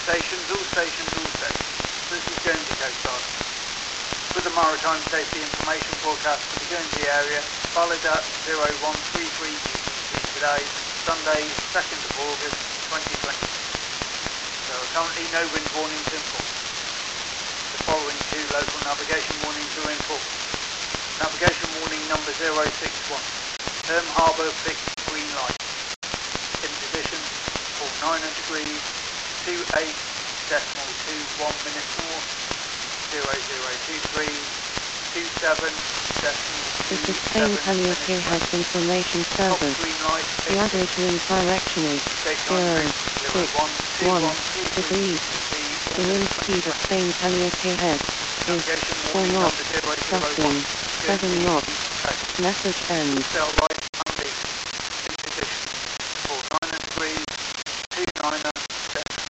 stations, all stations, all stations. This is Guernsey Coast Guard. With the Maritime Safety Information Forecast for the Guernsey area, valid at 0133 UTC today, Sunday, 2nd of August 2020. There are currently no wind warnings in force. The following two local navigation warnings are in force. Navigation warning number 061. Term Harbour fixed green light. In position for 9 degrees 28.21 minutes north, 0023 This is Spain Palliative Health Information Service. The average wind direction is 061 degrees. The wind speed at Spain Palliative Head is 4 knots, gusting 7 knots. Message ends. Sail right and in position for 9 degrees 29